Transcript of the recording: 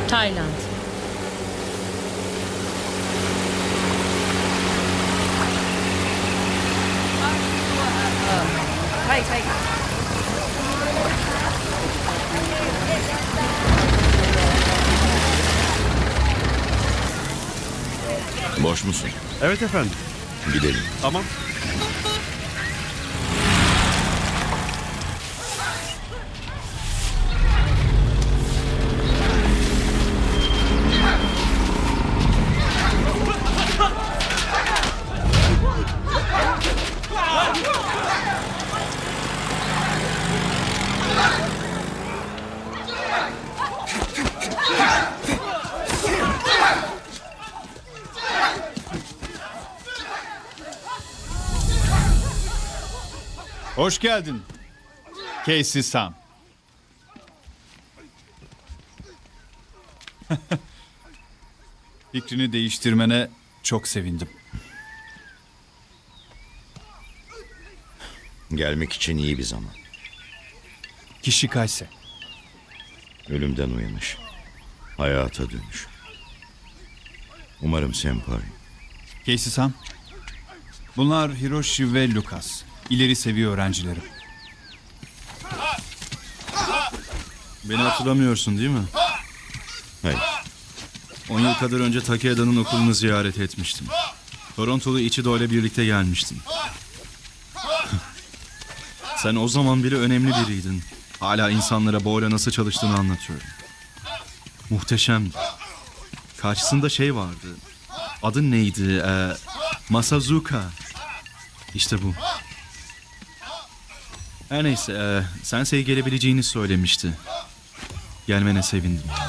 Tayland. Boş musun? Evet efendim. Gidelim. Tamam. Hoş geldin. Casey Sam. Fikrini değiştirmene çok sevindim. Gelmek için iyi bir zaman. Kişi Kayse. Ölümden uyanış. Hayata dönüş. Umarım senpai. Casey Sam. Bunlar Hiroshi ve Lucas. İleri seviye öğrencilerim. Beni hatırlamıyorsun değil mi? Hayır. 10 yıl kadar önce Takeada'nın okulunu ziyaret etmiştim. Torontolu Ichido ile birlikte gelmiştin. Sen o zaman bile önemli biriydin. Hala insanlara Bo'yla nasıl çalıştığını anlatıyorum. Muhteşemdi. Karşısında şey vardı. Adı neydi? Masazuka. İşte bu. Her neyse, Sensei gelebileceğini söylemişti. Gelmene sevindim.